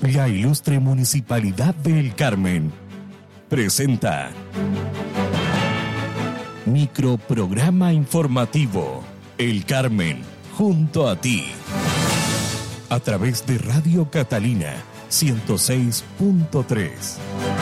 La ilustre Municipalidad de El Carmen presenta Microprograma informativo El Carmen junto a ti, a través de Radio Catalina 106.3.